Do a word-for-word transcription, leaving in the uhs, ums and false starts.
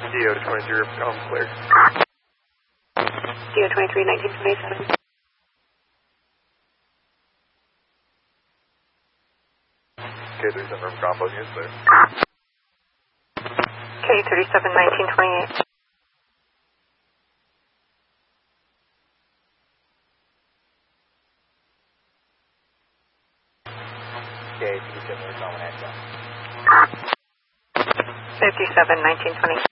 D O twenty-three, um, clear. D O twenty-three, nineteen twenty-seven. K thirty-seven from combo, units clear. K thirty-seven, nineteen twenty-eight. K thirty-seven, from Atlanta. fifty-seven, nineteen twenty.